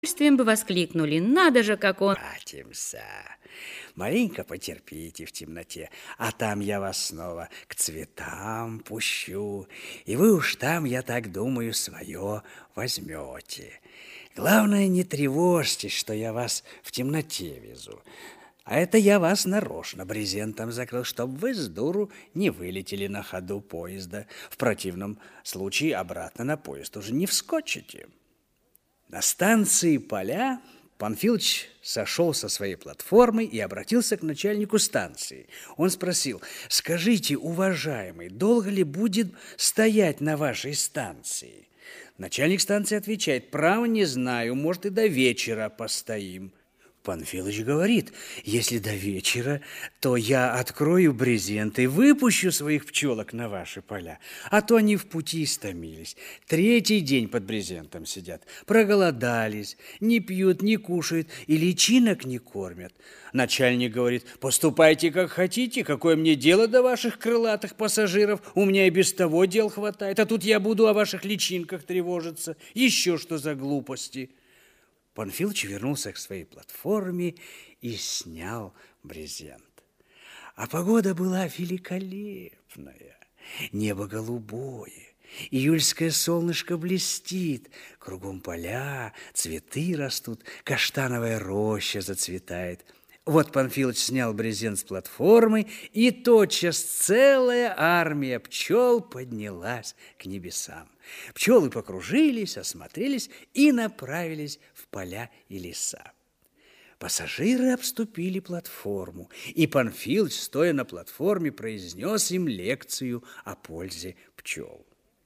удовольствием бы воскликнули: «Надо же, как он!» Пратимся. Маленько потерпите в темноте, а там я вас снова к цветам пущу, и вы уж там, я так думаю, свое возьмете. Главное, не тревожьтесь, что я вас в темноте везу. А это я вас нарочно брезентом закрыл, чтобы вы с дуру не вылетели на ходу поезда. В противном случае обратно на поезд уже не вскочите. На станции Поля Панфилович сошел со своей платформы и обратился к начальнику станции. Он спросил: «Скажите, уважаемый, долго ли будет стоять на вашей станции?» Начальник станции отвечает: «Право не знаю, может, и до вечера постоим». Панфилович говорит: «Если до вечера, то я открою брезент и выпущу своих пчелок на ваши поля, а то они в пути истомились. Третий день под брезентом сидят, проголодались, не пьют, не кушают и личинок не кормят». Начальник говорит: «Поступайте как хотите, какое мне дело до ваших крылатых пассажиров, у меня и без того дел хватает, а тут я буду о ваших личинках тревожиться, еще что за глупости». Панфилович вернулся к своей платформе и снял брезент. А погода была великолепная. Небо голубое, июльское солнышко блестит, кругом поля, цветы растут, каштановая роща зацветает. Вот Панфилович снял брезент с платформы, и тотчас целая армия пчел поднялась к небесам. Пчелы покружились, осмотрелись и направились в поля и леса. Пассажиры обступили платформу, и Панфилович, стоя на платформе, произнес им лекцию о пользе пчел.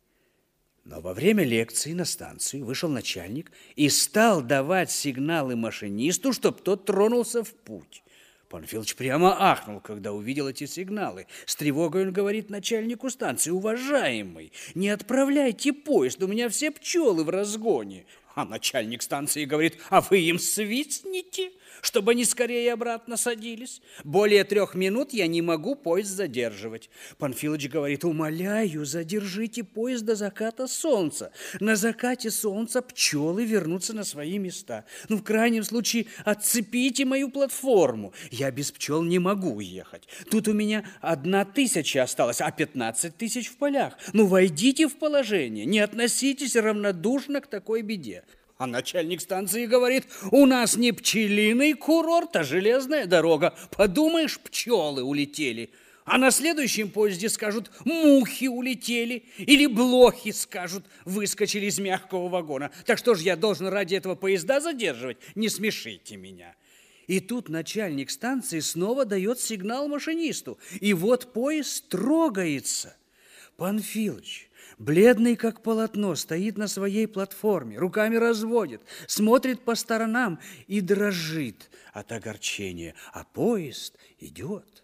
Но во время лекции на станцию вышел начальник и стал давать сигналы машинисту, чтобы тот тронулся в путь. Панфилович прямо ахнул, когда увидел эти сигналы. С тревогой он говорит начальнику станции: «Уважаемый, не отправляйте поезд, у меня все пчелы в разгоне». А начальник станции говорит: «А вы им свистните, чтобы они скорее обратно садились? Более 3 минут я не могу поезд задерживать». Панфилович говорит: «Умоляю, задержите поезд до заката солнца. На закате солнца пчелы вернутся на свои места. В крайнем случае отцепите мою платформу. Я без пчел не могу уехать. Тут у меня 1000 осталось, а 15 000 в полях. Войдите в положение, не относитесь равнодушно к такой беде». А начальник станции говорит: «У нас не пчелиный курорт, а железная дорога. Подумаешь, пчелы улетели. А на следующем поезде скажут: мухи улетели. Или блохи скажут: выскочили из мягкого вагона. Так что же я должен ради этого поезда задерживать? Не смешите меня». И тут начальник станции снова дает сигнал машинисту. И вот поезд трогается. Панфилович, бледный как полотно, стоит на своей платформе, руками разводит, смотрит по сторонам и дрожит от огорчения, а поезд идет.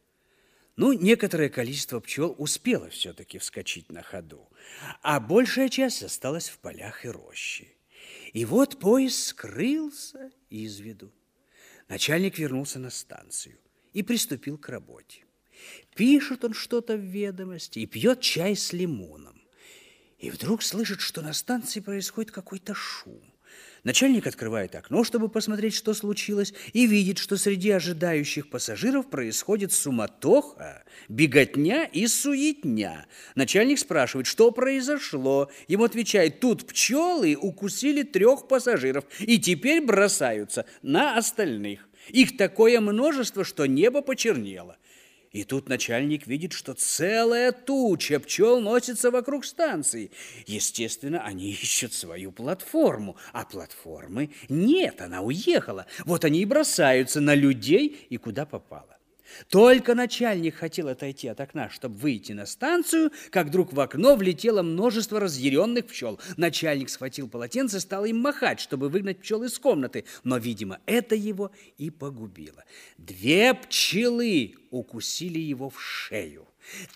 Некоторое количество пчел успело все-таки вскочить на ходу, а большая часть осталась в полях и роще. И вот поезд скрылся из виду. Начальник вернулся на станцию и приступил к работе. Пишет он что-то в ведомости и пьет чай с лимоном. И вдруг слышит, что на станции происходит какой-то шум. Начальник открывает окно, чтобы посмотреть, что случилось, и видит, что среди ожидающих пассажиров происходит суматоха, беготня и суетня. Начальник спрашивает, что произошло. Ему отвечают: тут пчелы укусили 3 пассажиров и теперь бросаются на остальных. Их такое множество, что небо почернело. И тут начальник видит, что целая туча пчел носится вокруг станции. Естественно, они ищут свою платформу, а платформы нет, она уехала. Вот они и бросаются на людей и куда попало. Только начальник хотел отойти от окна, чтобы выйти на станцию, как вдруг в окно влетело множество разъяренных пчел. Начальник схватил полотенце и стал им махать, чтобы выгнать пчел из комнаты. Но, видимо, это его и погубило. 2 пчелы укусили его в шею,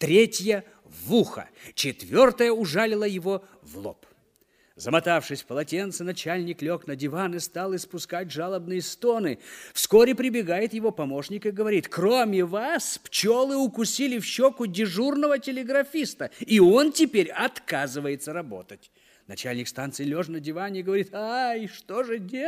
3 в ухо, 4 ужалила его в лоб. Замотавшись в полотенце, начальник лег на диван и стал испускать жалобные стоны. Вскоре прибегает его помощник и говорит: «Кроме вас, пчелы укусили в щеку дежурного телеграфиста, и он теперь отказывается работать». Начальник станции, лежа на диване, говорит: «Ай, что же делать?»